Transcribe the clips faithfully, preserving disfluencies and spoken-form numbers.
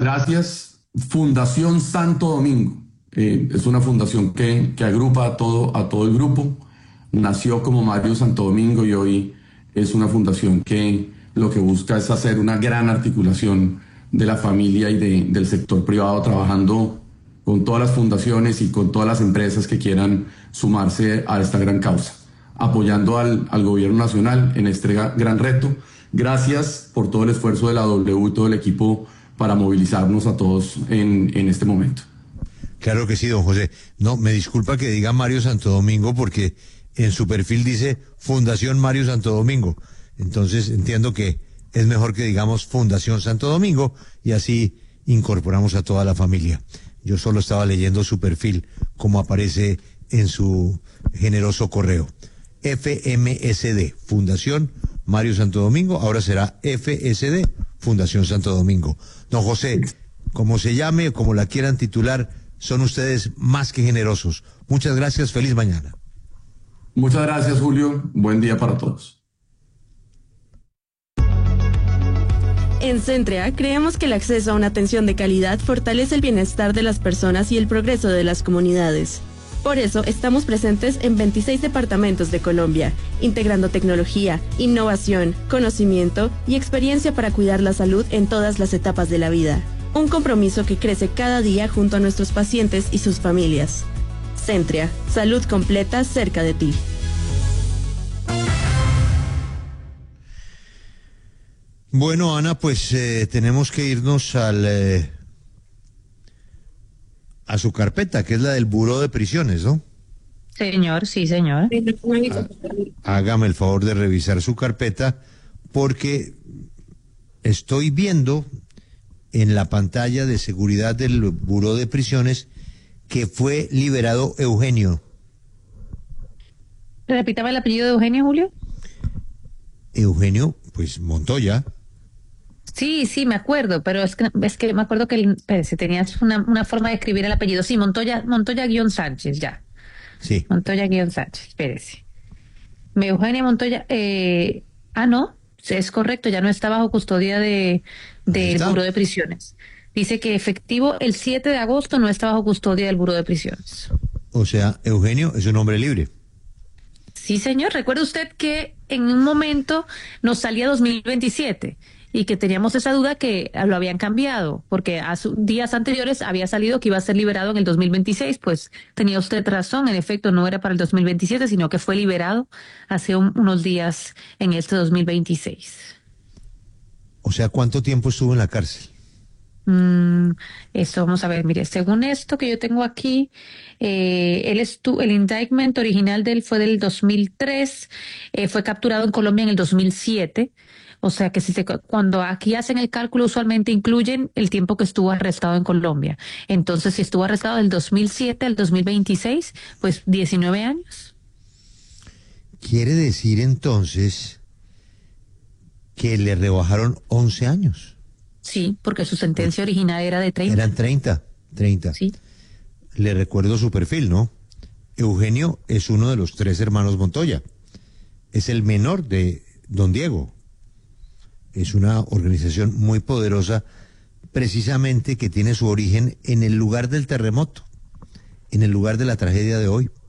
Gracias. Fundación Santo Domingo. Eh, es una fundación que, que agrupa a todo, a todo el grupo. Nació como Mario Santo Domingo y hoy es una fundación que lo que busca es hacer una gran articulación de la familia y de, del sector privado, trabajando con todas las fundaciones y con todas las empresas que quieran sumarse a esta gran causa, apoyando al, al gobierno nacional en este gran reto. Gracias por todo el esfuerzo de la W y todo el equipo para movilizarnos a todos en, en este momento. Claro que sí, don José. No, me disculpa que diga Mario Santo Domingo porque en su perfil dice Fundación Mario Santo Domingo. Entonces entiendo que es mejor que digamos Fundación Santo Domingo y así incorporamos a toda la familia. Yo solo estaba leyendo su perfil como aparece en su generoso correo. F M S D, Fundación Mario Santo Domingo, ahora será F S D, Fundación Santo Domingo. Don José, como se llame o como la quieran titular, son ustedes más que generosos. Muchas gracias, feliz mañana. Muchas gracias, Julio. Buen día para todos. En Centrea creemos que el acceso a una atención de calidad fortalece el bienestar de las personas y el progreso de las comunidades. Por eso estamos presentes en veintiséis departamentos de Colombia, integrando tecnología, innovación, conocimiento y experiencia para cuidar la salud en todas las etapas de la vida. Un compromiso que crece cada día junto a nuestros pacientes y sus familias. Centrea, salud completa cerca de ti. Bueno, Ana, pues eh, tenemos que irnos al eh, a su carpeta, que es la del Buró de Prisiones, ¿no? Señor, sí, señor. Ah, hágame el favor de revisar su carpeta, porque estoy viendo en la pantalla de seguridad del Buró de Prisiones que fue liberado Eugenio. Repítame el apellido de Eugenio, Julio. Eugenio, pues Montoya. Sí, sí, me acuerdo, pero es que, es que me acuerdo que el, se tenía una, una forma de escribir el apellido. Sí, Montoya, Montoya guión Sánchez, ya. Sí. Montoya guión Sánchez, espérese. Eugenia Montoya, eh, ah, no, es correcto, ya no está bajo custodia de del Buró de Prisiones. Dice que efectivo el siete de agosto no está bajo custodia del Buró de Prisiones. O sea, Eugenio es un hombre libre. Sí, señor. Recuerde usted que en un momento nos salía dos mil veintisiete y que teníamos esa duda que lo habían cambiado, porque a su, días anteriores había salido que iba a ser liberado en el dos mil veintiséis. Pues tenía usted razón, en efecto no era para el dos mil veintisiete, sino que fue liberado hace un, unos días en este dos mil veintiséis. O sea, ¿cuánto tiempo estuvo en la cárcel? Mm, eso, vamos a ver, mire, según esto que yo tengo aquí, eh, él estuvo, el indictment original de él fue del dos mil tres, eh, fue capturado en Colombia en el dos mil siete, o sea que si se, cuando aquí hacen el cálculo usualmente incluyen el tiempo que estuvo arrestado en Colombia. Entonces, si estuvo arrestado del dos mil siete al dos mil veintiséis, pues diecinueve años. Quiere decir entonces que le rebajaron once años. Sí, porque su sentencia original era de treinta. Eran treinta, treinta. Sí. Le recuerdo su perfil, ¿no? Eugenio es uno de los tres hermanos Montoya. Es el menor de don Diego. Es una organización muy poderosa, precisamente que tiene su origen en el lugar del terremoto, en el lugar de la tragedia de hoy.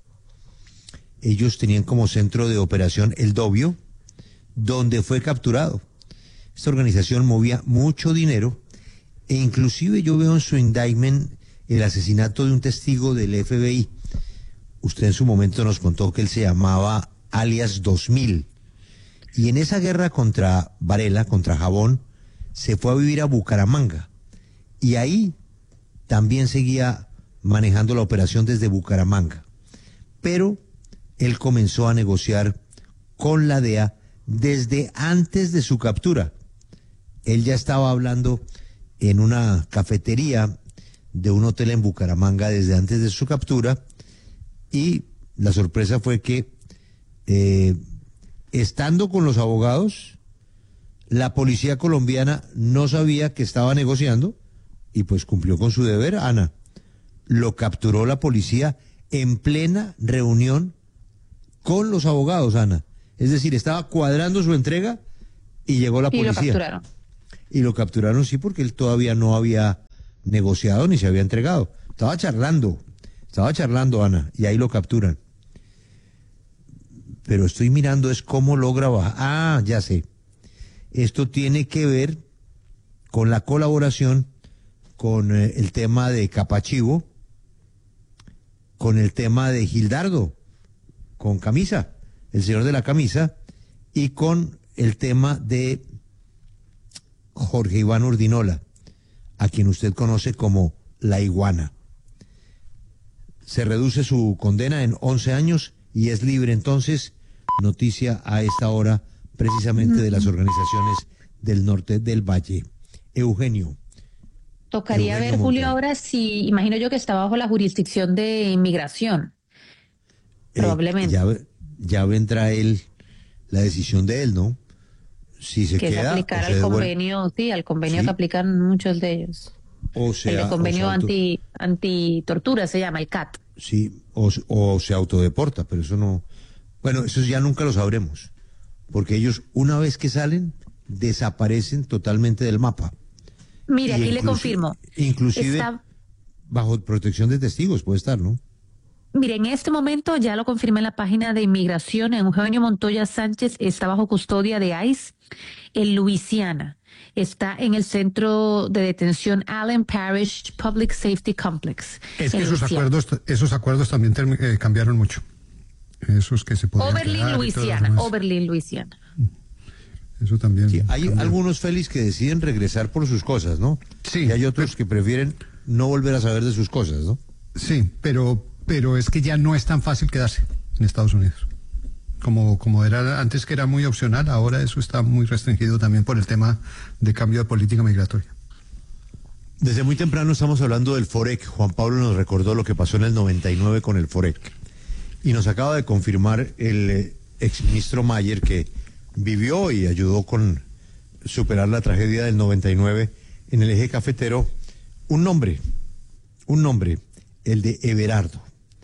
Ellos tenían como centro de operación El Dobio, donde fue capturado. Esta organización movía mucho dinero e inclusive yo veo en su indictment el asesinato de un testigo del F B I. Usted en su momento nos contó que él se llamaba alias dos mil. Y en esa guerra contra Varela, contra Jabón, se fue a vivir a Bucaramanga. Y ahí también seguía manejando la operación desde Bucaramanga. Pero él comenzó a negociar con la D E A desde antes de su captura. Él ya estaba hablando en una cafetería de un hotel en Bucaramanga desde antes de su captura, y la sorpresa fue que eh, estando con los abogados, la policía colombiana no sabía que estaba negociando y pues cumplió con su deber. Ana, lo capturó la policía en plena reunión con los abogados, Ana. Es decir, estaba cuadrando su entrega y llegó la policía. Y lo capturaron. Y lo capturaron, sí, porque él todavía no había negociado ni se había entregado. Estaba charlando, estaba charlando, Ana, y ahí lo capturan. Pero estoy mirando es cómo logra bajar. Ah, ya sé. Esto tiene que ver con la colaboración con eh, el tema de Capachivo, con el tema de Gildardo, con Camisa, el señor de la camisa, y con el tema de Jorge Iván Urdinola, a quien usted conoce como La Iguana. Se reduce su condena en once años y es libre entonces. Noticia a esta hora precisamente de las organizaciones del norte del Valle. Eugenio. Tocaría Eugenio ver, Julio, Montoya. ahora si, imagino yo que está bajo la jurisdicción de inmigración, Eh, probablemente, ya, ya vendrá él, la decisión de él, ¿no? Si se que es queda aplicar o se al devuelve, convenio, sí, al convenio Sí. que aplican muchos de ellos. o El sea, de o se convenio auto- anti, anti-tortura se llama, el C A T. sí, o, o se autodeporta, pero eso no. Bueno, eso ya nunca lo sabremos, porque ellos una vez que salen desaparecen totalmente del mapa. Mire, Y aquí le inclusi- confirmo. Inclusive Está, bajo protección de testigos puede estar, ¿no? mire, en este momento ya lo confirmé en la página de inmigración. Eugenio Montoya Sánchez está bajo custodia de ICE en Luisiana. Está en el centro de detención Allen Parish Public Safety Complex. Es que en esos Luisiana. acuerdos, esos acuerdos también termi- eh, cambiaron mucho. Esos que se podían Oberlin, quedar y todo lo Luisiana. demás. Oberlin, Luisiana. Eso también. Sí, hay cambió. algunos Félix que deciden regresar por sus cosas, ¿no? Sí. Y hay otros que prefieren no volver a saber de sus cosas, ¿no? Sí, pero, pero es que ya no es tan fácil quedarse en Estados Unidos. Como, como era antes, que era muy opcional, ahora eso está muy restringido también por el tema de cambio de política migratoria. Desde muy temprano estamos hablando del FOREC. Juan Pablo nos recordó lo que pasó en el noventa y nueve con el FOREC. Y nos acaba de confirmar el eh, exministro Mayer, que vivió y ayudó con superar la tragedia del noventa y nueve en el eje cafetero, un nombre, un nombre, el de Everardo.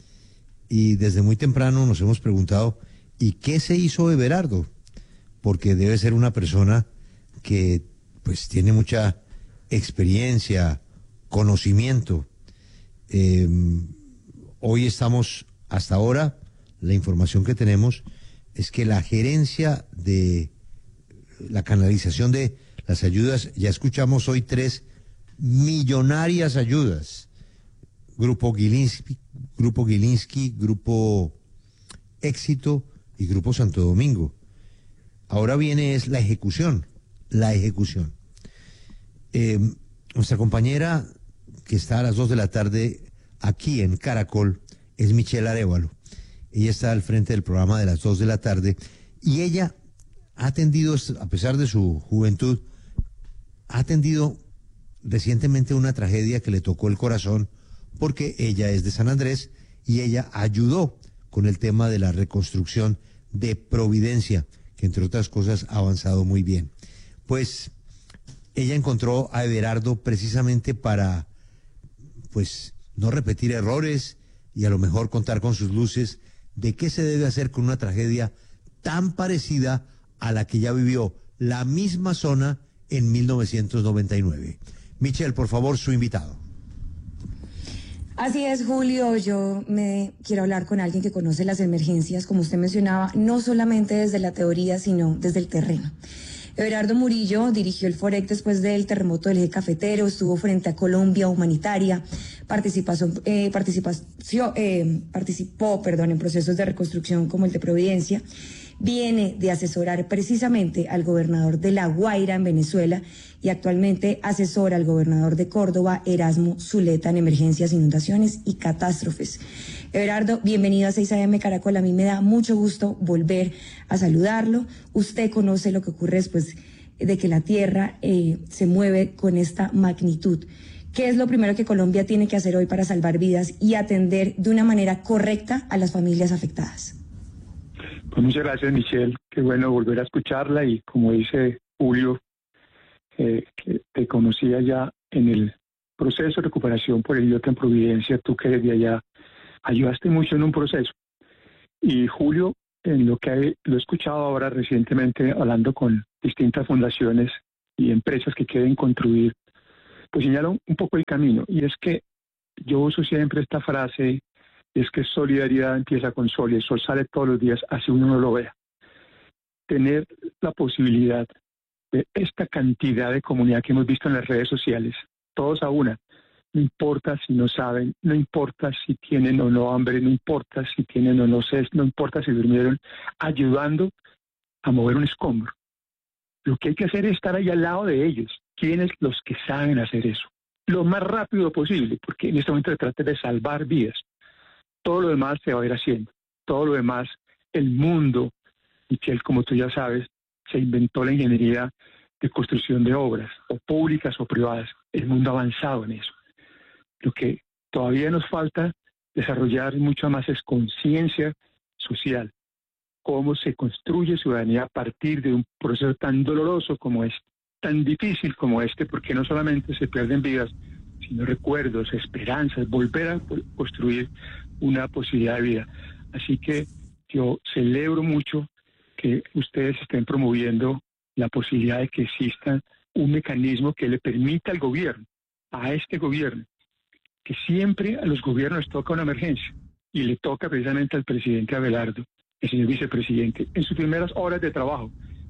Y desde muy temprano nos hemos preguntado, ¿y qué se hizo Everardo? Porque debe ser una persona que pues tiene mucha experiencia, conocimiento. Eh, hoy estamos, hasta ahora, la información que tenemos es que la gerencia de la canalización de las ayudas, ya escuchamos hoy tres millonarias ayudas. Grupo Gilinski, Grupo Gilinski, Grupo Éxito y Grupo Santo Domingo. Ahora viene es la ejecución, la ejecución. Eh, nuestra compañera que está a las dos de la tarde aquí en Caracol es Michelle Arévalo. Ella está al frente del programa de las dos de la tarde y ella ha atendido, a pesar de su juventud, ha atendido recientemente una tragedia que le tocó el corazón porque ella es de San Andrés y ella ayudó con el tema de la reconstrucción de Providencia, que entre otras cosas ha avanzado muy bien. Pues ella encontró a Everardo precisamente para, pues, no repetir errores y a lo mejor contar con sus luces de qué se debe hacer con una tragedia tan parecida a la que ya vivió la misma zona en mil novecientos noventa y nueve. Michelle, por favor, su invitado. Así es, Julio. Yo me quiero hablar con alguien que conoce las emergencias, como usted mencionaba, no solamente desde la teoría, sino desde el terreno. Everardo Murillo dirigió el FOREC después del terremoto del eje cafetero, estuvo frente a Colombia Humanitaria, participación, eh, participación, eh, participó perdón, en procesos de reconstrucción como el de Providencia. Viene de asesorar precisamente al gobernador de La Guaira en Venezuela y actualmente asesora al gobernador de Córdoba, Erasmo Zuleta, en emergencias, inundaciones y catástrofes. Everardo, bienvenido a seis A M Caracol. A mí me da mucho gusto volver a saludarlo. Usted conoce lo que ocurre después de que la tierra eh, se mueve con esta magnitud. ¿Qué es lo primero que Colombia tiene que hacer hoy para salvar vidas y atender de una manera correcta a las familias afectadas? Pues muchas gracias, Michelle. Qué bueno volver a escucharla y como dice Julio, eh, que te conocía ya en el proceso de recuperación por el Iota en Providencia, tú que desde allá ayudaste mucho en un proceso. Y Julio, en lo que he, lo he escuchado ahora recientemente hablando con distintas fundaciones y empresas que quieren construir pues señala un, un poco el camino, y es que yo uso siempre esta frase, es que solidaridad empieza con sol, y el sol sale todos los días, así uno no lo vea. Tener la posibilidad de esta cantidad de comunidad que hemos visto en las redes sociales, todos a una, no importa si no saben, no importa si tienen o no hambre, no importa si tienen o no sed, no importa si durmieron, ayudando a mover un escombro. Lo que hay que hacer es estar ahí al lado de ellos, quienes los que saben hacer eso, lo más rápido posible, porque en este momento se trata de salvar vidas. Todo lo demás se va a ir haciendo, todo lo demás, el mundo, Michelle, como tú ya sabes, se inventó la ingeniería de construcción de obras, o públicas o privadas. El mundo ha avanzado en eso. Lo que todavía nos falta desarrollar mucho más es conciencia social. Cómo se construye ciudadanía a partir de un proceso tan doloroso como este, tan difícil como este, porque no solamente se pierden vidas, sino recuerdos, esperanzas, volver a construir una posibilidad de vida. Así que yo celebro mucho que ustedes estén promoviendo la posibilidad de que exista un mecanismo que le permita al gobierno, a este gobierno, que siempre a los gobiernos les toca una emergencia, y le toca precisamente al presidente Abelardo, el señor vicepresidente, en sus primeras horas de trabajo.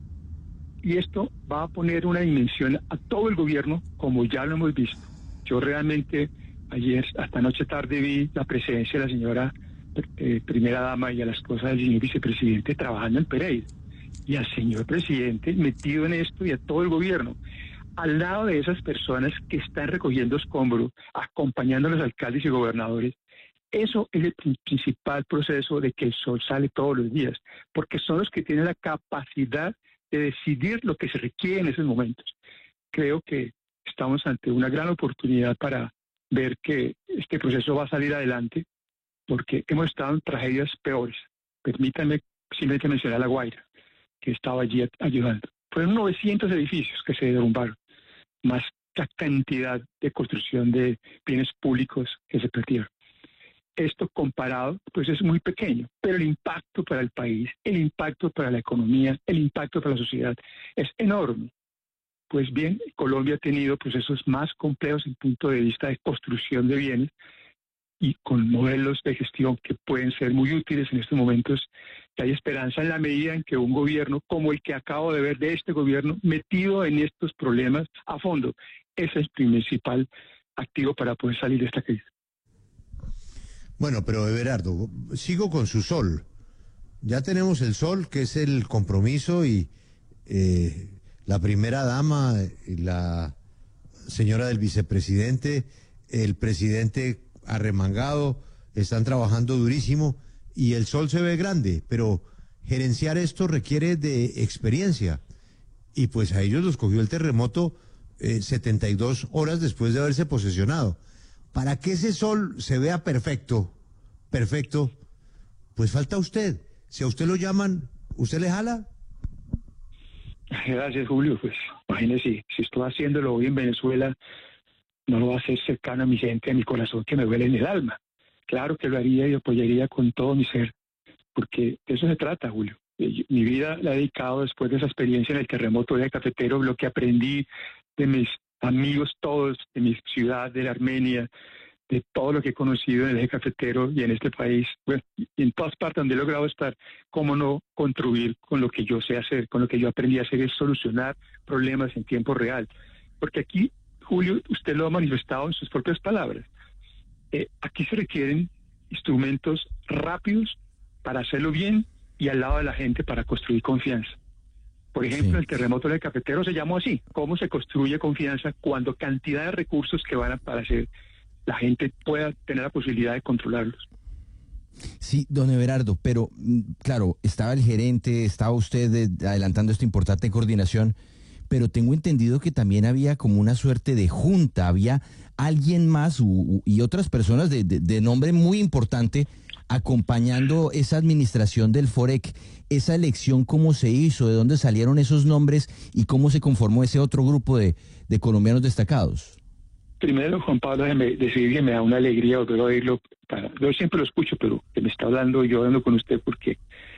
Y esto va a poner una dimensión a todo el gobierno, como ya lo hemos visto. Yo realmente ayer, hasta anoche tarde, vi la presencia de la señora eh, primera dama y a la esposa del señor vicepresidente trabajando en Pereira. Y al señor presidente metido en esto y a todo el gobierno. Al lado de esas personas que están recogiendo escombros, acompañando a los alcaldes y gobernadores. Eso es el principal proceso de que el sol sale todos los días, porque son los que tienen la capacidad de decidir lo que se requiere en esos momentos. Creo que estamos ante una gran oportunidad para ver que este proceso va a salir adelante, porque hemos estado en tragedias peores. Permítanme simplemente mencionar La Guaira, que estaba allí ayudando. Fueron novecientos edificios que se derrumbaron, más la cantidad de construcción de bienes públicos que se perdieron. Esto comparado, pues es muy pequeño, pero el impacto para el país, el impacto para la economía, el impacto para la sociedad es enorme. Pues bien, Colombia ha tenido procesos más complejos en punto de vista de construcción de bienes y con modelos de gestión que pueden ser muy útiles en estos momentos. Y hay esperanza en la medida en que un gobierno como el que acabo de ver de este gobierno metido en estos problemas a fondo, ese es el principal activo para poder salir de esta crisis. Bueno, pero Everardo, sigo con su sol. Ya tenemos el sol, que es el compromiso, y eh, la primera dama, la señora del vicepresidente, el presidente arremangado, están trabajando durísimo y el sol se ve grande, pero gerenciar esto requiere de experiencia. Y pues a ellos los cogió el terremoto eh, setenta y dos horas después de haberse posesionado. Para que ese sol se vea perfecto, perfecto, pues falta usted. Si a usted lo llaman, ¿usted le jala? Gracias, Julio. Pues imagínese, si estoy haciéndolo hoy en Venezuela, no lo va a hacer cercano a mi gente, a mi corazón, que me duele en el alma. Claro que lo haría y apoyaría con todo mi ser, porque de eso se trata, Julio. Mi vida la he dedicado después de esa experiencia en el terremoto de Cafetero, lo que aprendí de mis amigos todos, de mi ciudad, de la Armenia, de todo lo que he conocido en el eje cafetero y en este país, bueno, y en todas partes donde he logrado estar, cómo no contribuir con lo que yo sé hacer, con lo que yo aprendí a hacer, es solucionar problemas en tiempo real. Porque aquí, Julio, usted lo ha manifestado en sus propias palabras. Eh, aquí se requieren instrumentos rápidos para hacerlo bien y al lado de la gente para construir confianza. Por ejemplo, sí. El terremoto del Cafetero se llamó así. ¿Cómo se construye confianza cuando cantidad de recursos que van a para hacer la gente pueda tener la posibilidad de controlarlos? Sí, don Everardo, pero claro, estaba el gerente, estaba usted de, adelantando esta importante coordinación, pero tengo entendido que también había como una suerte de junta, había alguien más u, u, y otras personas de, de, de nombre muy importante acompañando esa administración del Forec. Esa elección, ¿cómo se hizo? ¿De dónde salieron esos nombres? ¿Y cómo se conformó ese otro grupo de, de colombianos destacados? Primero, Juan Pablo, déjeme decir que me da una alegría volver a oírlo. Para, yo siempre lo escucho, pero que me está hablando yo hablando con usted porque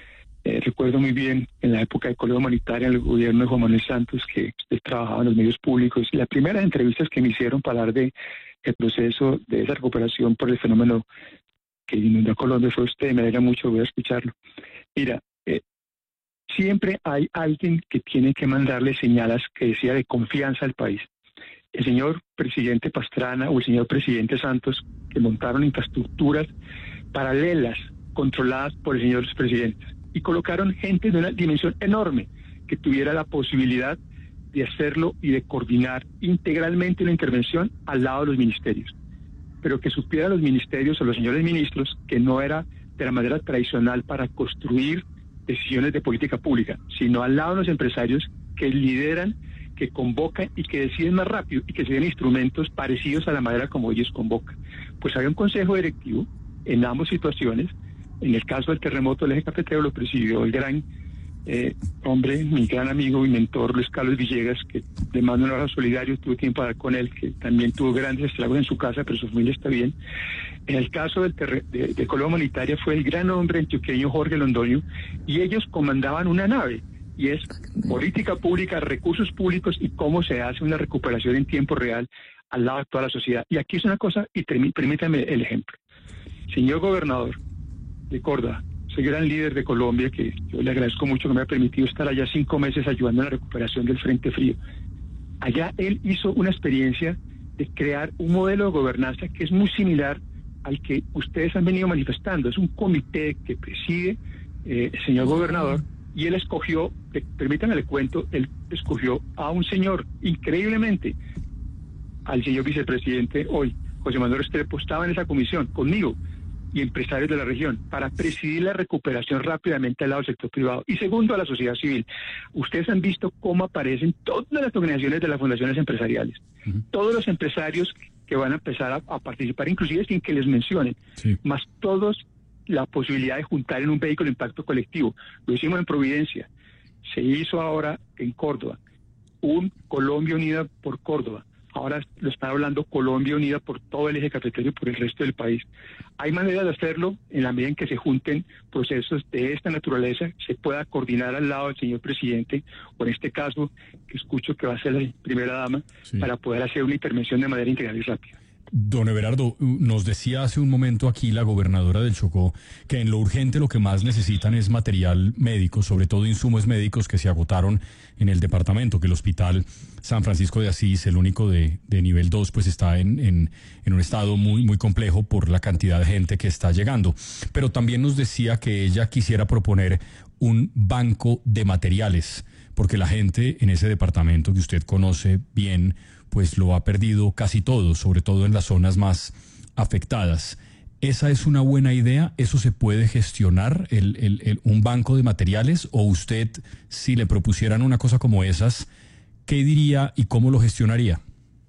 Eh, recuerdo muy bien en la época de Colombia Humanitaria, en el gobierno de Juan Manuel Santos, que usted trabajaba en los medios públicos. Las primeras entrevistas que me hicieron para hablar de el proceso de esa recuperación por el fenómeno que inundó a Colombia fue usted. Me alegra mucho, voy a escucharlo. Mira, eh, siempre hay alguien que tiene que mandarle señales que decía de confianza al país. El señor presidente Pastrana o el señor presidente Santos, que montaron infraestructuras paralelas controladas por el señor presidente y colocaron gente de una dimensión enorme que tuviera la posibilidad de hacerlo y de coordinar integralmente una intervención al lado de los ministerios, pero que supieran los ministerios o los señores ministros que no era de la manera tradicional para construir decisiones de política pública, sino al lado de los empresarios que lideran, que convocan y que deciden más rápido y que se den instrumentos parecidos a la manera como ellos convocan. Pues había un consejo directivo en ambas situaciones. En el caso del terremoto del eje cafetero lo presidió el gran eh, hombre, mi gran amigo y mentor, Luis Carlos Villegas, que le mando un abrazo solidario, tuve tiempo de hablar con él, que también tuvo grandes estragos en su casa, pero su familia está bien. En el caso del terre de, de Colombia Humanitaria fue el gran hombre antioqueño Jorge Londoño, y ellos comandaban una nave, y es política pública, recursos públicos y cómo se hace una recuperación en tiempo real al lado de toda la sociedad. Y aquí es una cosa, y permítame el ejemplo. Señor gobernador de Córdoba, soy gran líder de Colombia, que yo le agradezco mucho que me haya permitido estar allá cinco meses ayudando en la recuperación del Frente Frío. Allá él hizo una experiencia de crear un modelo de gobernanza que es muy similar al que ustedes han venido manifestando. Es un comité que preside eh, el señor gobernador, y él escogió, eh, permítanme le cuento, él escogió a un señor, increíblemente, al señor vicepresidente hoy, José Manuel Restrepo, estaba en esa comisión conmigo y empresarios de la región para presidir la recuperación rápidamente al lado del sector privado. Y segundo, a la sociedad civil. Ustedes han visto cómo aparecen todas las organizaciones de las fundaciones empresariales, uh-huh. todos los empresarios que van a empezar a, a participar, inclusive sin que les mencionen, sí. más todos la posibilidad de juntar en un vehículo de impacto colectivo. Lo hicimos en Providencia, se hizo ahora en Córdoba, un Colombia Unida por Córdoba. Ahora lo están hablando Colombia Unida por todo el eje cafetero y por el resto del país. Hay maneras de hacerlo en la medida en que se junten procesos de esta naturaleza, se pueda coordinar al lado del señor presidente, o en este caso, que escucho que va a ser la primera dama, sí. para poder hacer una intervención de manera integral y rápida. Don Everardo, nos decía hace un momento aquí la gobernadora del Chocó que en lo urgente lo que más necesitan es material médico, sobre todo insumos médicos que se agotaron en el departamento, que el hospital San Francisco de Asís, el único de, de nivel dos, pues está en, en, en un estado muy, muy complejo por la cantidad de gente que está llegando. Pero también nos decía que ella quisiera proponer un banco de materiales, porque la gente en ese departamento que usted conoce bien, pues lo ha perdido casi todo, sobre todo en las zonas más afectadas. ¿Esa es una buena idea? ¿Eso se puede gestionar, el, el, el, un banco de materiales? ¿O usted, si le propusieran una cosa como esas, qué diría y cómo lo gestionaría?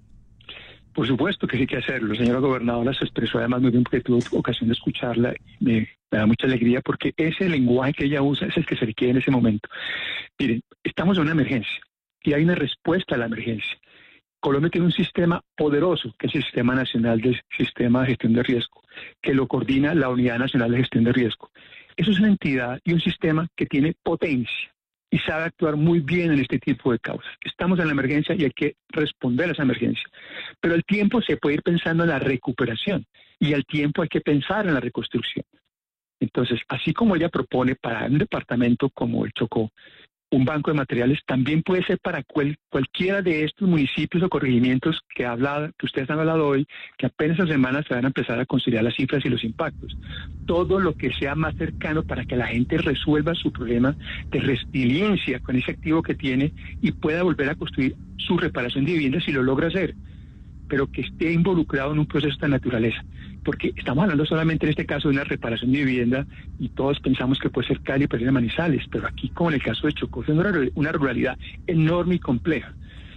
Por supuesto que sí hay que hacerlo. La señora gobernadora se expresó además muy bien porque tuve ocasión de escucharla y me, me da mucha alegría porque ese lenguaje que ella usa es el que se requiere en ese momento. Miren, estamos en una emergencia y hay una respuesta a la emergencia. Colombia tiene un sistema poderoso, que es el Sistema Nacional del Sistema de Gestión de Riesgo, que lo coordina la Unidad Nacional de Gestión de Riesgo. Eso es una entidad y un sistema que tiene potencia y sabe actuar muy bien en este tipo de causas. Estamos en la emergencia y hay que responder a esa emergencia. Pero al tiempo se puede ir pensando en la recuperación y al tiempo hay que pensar en la reconstrucción. Entonces, así como ella propone para un departamento como el Chocó, un banco de materiales, también puede ser para cual, cualquiera de estos municipios o corregimientos que, habla, que ustedes han hablado hoy, que apenas esta semana se van a empezar a considerar las cifras y los impactos. Todo lo que sea más cercano para que la gente resuelva su problema de resiliencia con ese activo que tiene y pueda volver a construir su reparación de vivienda si lo logra hacer, pero que esté involucrado en un proceso de esta naturaleza. Porque estamos hablando solamente en este caso de una reparación de vivienda y todos pensamos que puede ser Cali, Pereira, Manizales, pero aquí, como en el caso de Chocó, es una, una ruralidad enorme y compleja.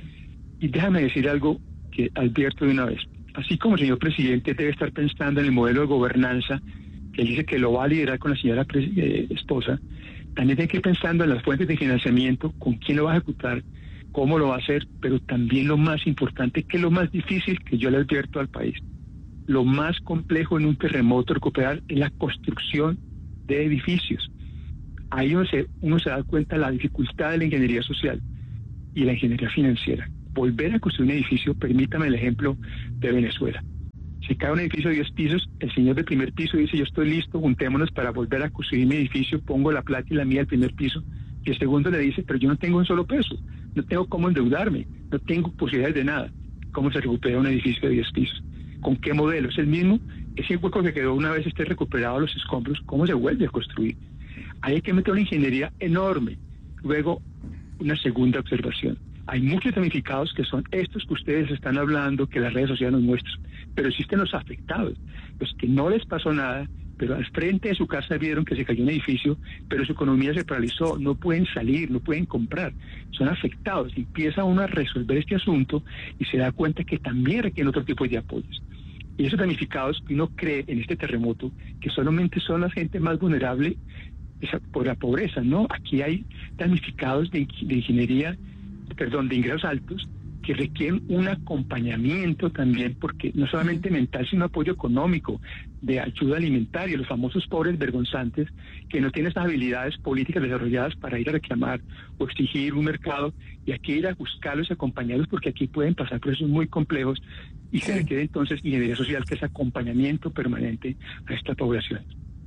Y déjame decir algo que advierto de una vez. Así como el señor presidente debe estar pensando en el modelo de gobernanza, que él dice que lo va a liderar con la señora eh, esposa, también tiene que ir pensando en las fuentes de financiamiento, con quién lo va a ejecutar, cómo lo va a hacer, pero también lo más importante, que es lo más difícil que yo le advierto al país. Lo más complejo en un terremoto recuperar es la construcción de edificios. Ahí uno se, uno se da cuenta de la dificultad de la ingeniería social y la ingeniería financiera. Volver a construir un edificio, permítame el ejemplo de Venezuela. Si cae un edificio de diez pisos, el señor del primer piso dice, yo estoy listo, juntémonos para volver a construir mi edificio, pongo la plata y la mía al primer piso. Y el segundo le dice, pero yo no tengo un solo peso, no tengo cómo endeudarme, no tengo posibilidades de nada. ¿Cómo se recupera un edificio de diez pisos? ¿Con qué modelo? ¿Es el mismo? Ese hueco que quedó una vez esté recuperado los escombros, ¿cómo se vuelve a construir? Ahí hay que meter una ingeniería enorme. Luego, una segunda observación. Hay muchos damnificados que son estos que ustedes están hablando, que las redes sociales nos muestran, pero existen los afectados, los que no les pasó nada, pero al frente de su casa vieron que se cayó un edificio, pero su economía se paralizó, no pueden salir, no pueden comprar, son afectados. Empieza uno a resolver este asunto y se da cuenta que también requieren otro tipo de apoyos. Y esos damnificados que uno cree en este terremoto, que solamente son la gente más vulnerable por la pobreza, ¿no? Aquí hay damnificados de, de ingeniería, perdón, de ingresos altos, que requieren un acompañamiento también, porque no solamente mental, sino apoyo económico, de ayuda alimentaria, los famosos pobres vergonzantes, que no tienen estas habilidades políticas desarrolladas para ir a reclamar o exigir un mercado, y aquí ir a buscarlos y acompañarlos, porque aquí pueden pasar procesos muy complejos, y sí. Se requiere entonces ingeniería social, que es acompañamiento permanente a esta población.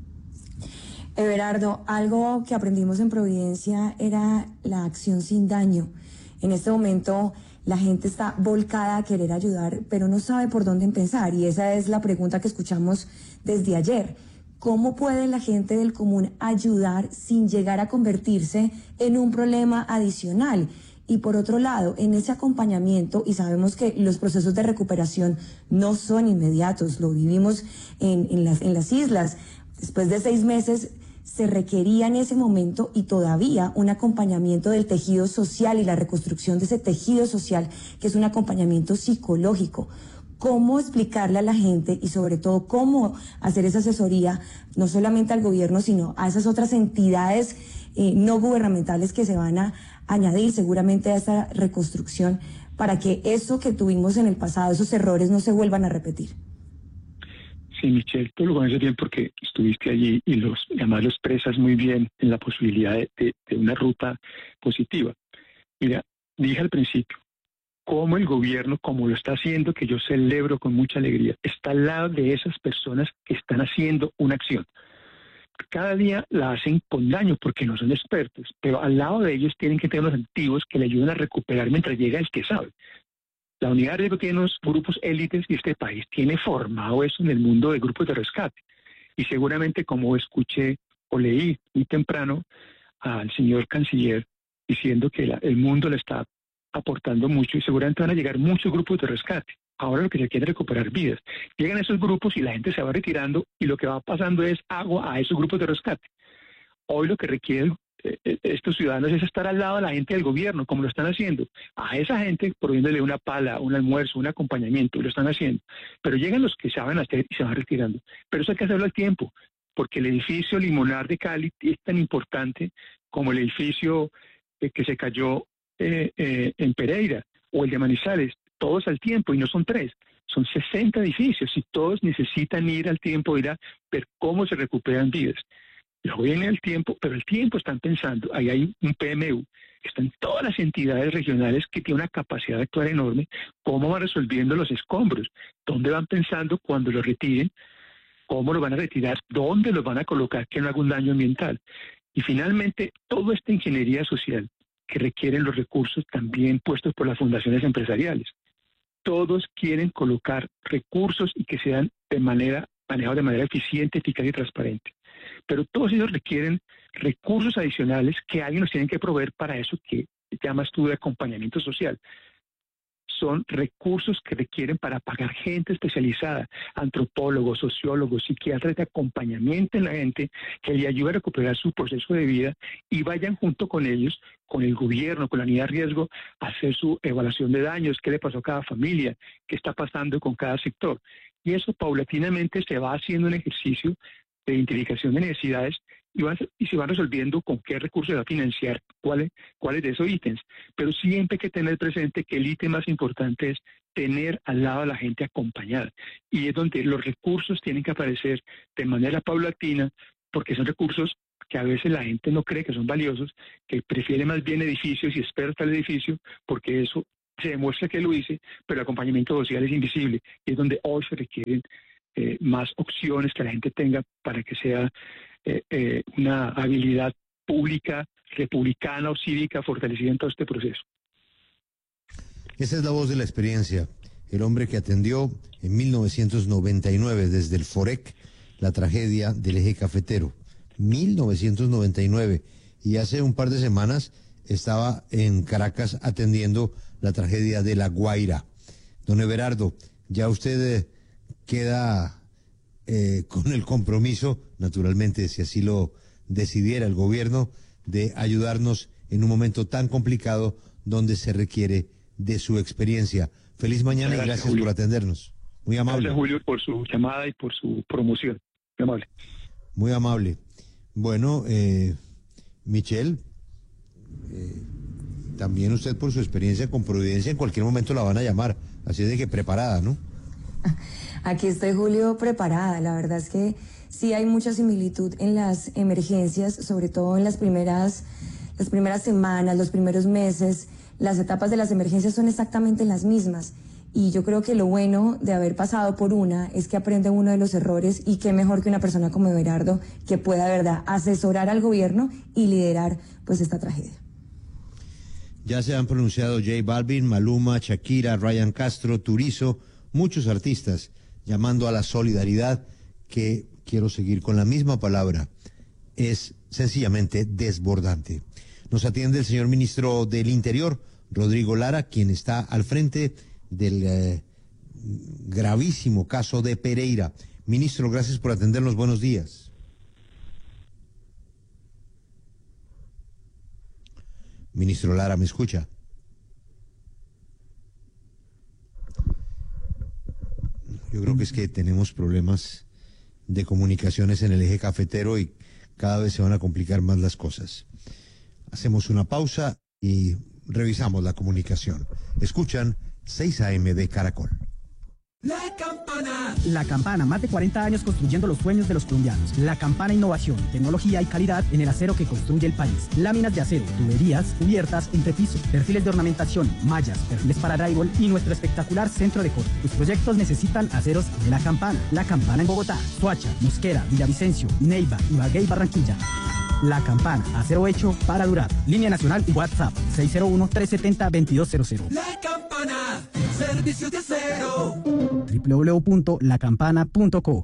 Everardo, algo que aprendimos en Providencia era la acción sin daño. En este momento la gente está volcada a querer ayudar, pero no sabe por dónde empezar, y esa es la pregunta que escuchamos desde ayer. ¿Cómo puede la gente del común ayudar sin llegar a convertirse en un problema adicional? Y por otro lado, en ese acompañamiento, y sabemos que los procesos de recuperación no son inmediatos, lo vivimos en, en, las, en las islas, después de seis meses se requería en ese momento y todavía un acompañamiento del tejido social y la reconstrucción de ese tejido social, que es un acompañamiento psicológico. ¿Cómo explicarle a la gente y sobre todo cómo hacer esa asesoría, no solamente al gobierno, sino a esas otras entidades eh, no gubernamentales que se van a añadir seguramente a esta reconstrucción, para que eso que tuvimos en el pasado, esos errores, no se vuelvan a repetir? Sí, Michelle, tú lo conoces bien porque estuviste allí y los, además lo expresas muy bien en la posibilidad de, de, de una ruta positiva. Mira, dije al principio, cómo el gobierno, como lo está haciendo, que yo celebro con mucha alegría, está al lado de esas personas que están haciendo una acción. Cada día la hacen con daño porque no son expertos, pero al lado de ellos tienen que tener los activos que le ayuden a recuperar mientras llega el que sabe. La unidad de riesgo tiene unos grupos élites y este país tiene formado eso en el mundo de grupos de rescate. Y seguramente, como escuché o leí muy temprano al señor canciller diciendo que la, el mundo le está aportando mucho y seguramente van a llegar muchos grupos de rescate. Ahora lo que se quiere es recuperar vidas. Llegan esos grupos y la gente se va retirando y lo que va pasando es agua a esos grupos de rescate. Hoy lo que requieren estos ciudadanos es estar al lado de la gente del gobierno, como lo están haciendo. A esa gente, proveyéndole una pala, un almuerzo, un acompañamiento, lo están haciendo. Pero llegan los que saben hacer y se van retirando. Pero eso hay que hacerlo al tiempo, porque el edificio Limonar de Cali es tan importante como el edificio eh, que se cayó eh, eh, en Pereira, o el de Manizales, todos al tiempo, y no son tres. Son sesenta edificios y todos necesitan ir al tiempo, ir a ver cómo se recuperan vidas. Luego viene el tiempo, pero el tiempo están pensando, ahí hay un P M U, están todas las entidades regionales que tienen una capacidad de actuar enorme, cómo van resolviendo los escombros, dónde van pensando cuando los retiren, cómo los van a retirar, dónde los van a colocar que no haga un daño ambiental. Y finalmente, toda esta ingeniería social que requieren los recursos también puestos por las fundaciones empresariales. Todos quieren colocar recursos y que sean de manera, manejados de manera eficiente, eficaz y transparente. Pero todos ellos requieren recursos adicionales que alguien nos tiene que proveer para eso que llamas tú de acompañamiento social. Son recursos que requieren para pagar gente especializada, antropólogos, sociólogos, psiquiatras, de acompañamiento en la gente que le ayude a recuperar su proceso de vida y vayan junto con ellos, con el gobierno, con la unidad de riesgo, a hacer su evaluación de daños, qué le pasó a cada familia, qué está pasando con cada sector. Y eso paulatinamente se va haciendo un ejercicio de identificación de necesidades y, van, y se van resolviendo con qué recursos se va a financiar, cuáles, cuáles de esos ítems. Pero siempre hay que tener presente que el ítem más importante es tener al lado a la gente acompañada. Y es donde los recursos tienen que aparecer de manera paulatina, porque son recursos que a veces la gente no cree que son valiosos, que prefiere más bien edificios y espera hasta el edificio, porque eso se demuestra que lo hice, pero el acompañamiento social es invisible, y es donde hoy se requieren eh, más opciones que la gente tenga para que sea eh, eh, una habilidad pública, republicana o cívica fortalecida en todo este proceso. Esa es la voz de la experiencia, el hombre que atendió en mil novecientos noventa y nueve desde el Forec la tragedia del eje cafetero. mil novecientos noventa y nueve, y hace un par de semanas estaba en Caracas atendiendo la tragedia de La Guaira. Don Everardo, ya usted eh, queda eh, con el compromiso, naturalmente, si así lo decidiera el gobierno, de ayudarnos en un momento tan complicado donde se requiere de su experiencia. Feliz mañana. Gracias, y gracias Julio. Por atendernos. Muy amable. Gracias, Julio, por su llamada y por su promoción. Muy amable. Muy amable. Bueno, eh, Michelle, eh, también usted por su experiencia con Providencia en cualquier momento la van a llamar, así de que preparada, ¿no? Aquí estoy, Julio, preparada. La verdad es que sí hay mucha similitud en las emergencias, sobre todo en las primeras, las primeras semanas, los primeros meses. Las etapas de las emergencias son exactamente las mismas. Y yo creo que lo bueno de haber pasado por una es que aprende uno de los errores, y qué mejor que una persona como Everardo que pueda, de verdad, asesorar al gobierno y liderar pues esta tragedia. Ya se han pronunciado J Balvin, Maluma, Shakira, Ryan Castro, Turizo, muchos artistas llamando a la solidaridad, que quiero seguir con la misma palabra, es sencillamente desbordante. Nos atiende el señor ministro del Interior, Rodrigo Lara, quien está al frente del eh, gravísimo caso de Pereira. Ministro, gracias por atendernos. Buenos días. Ministro Lara, ¿me escucha? Yo creo que es que tenemos problemas de comunicaciones en el eje cafetero y cada vez se van a complicar más las cosas. Hacemos una pausa y revisamos la comunicación. Escuchan seis A M de Caracol. La Campana. La Campana, más de cuarenta años construyendo los sueños de los colombianos. La Campana, innovación, tecnología y calidad en el acero que construye el país. Láminas de acero, tuberías, cubiertas, entrepiso, perfiles de ornamentación, mallas, perfiles para drywall y nuestro espectacular centro de corte. Tus proyectos necesitan aceros de La Campana. La Campana en Bogotá, Soacha, Mosquera, Villavicencio, Neiva, Ibagué y Barranquilla. La Campana, acero hecho para durar. Línea nacional y WhatsApp seis cero uno, tres siete cero, dos dos cero cero. La Campana, servicios de acero. doble u doble u doble u punto la campana punto co.